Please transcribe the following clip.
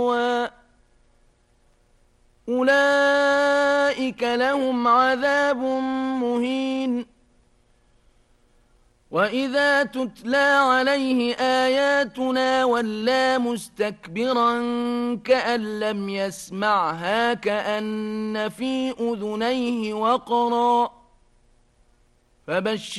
أولئك لهم عذاب مهين. وإذا تتلى عليه آياتنا ولى مستكبرا كأن لم يسمعها كأن في أذنيه وقرا فبشر